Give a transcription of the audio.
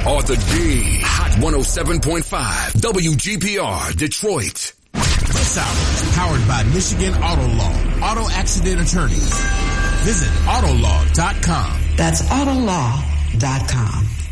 Arthur D. Hot 107.5 WGPR Detroit. This hour is powered by Michigan Auto Law. Auto accident attorneys. Visit Autolaw.com. That's Autolaw.com.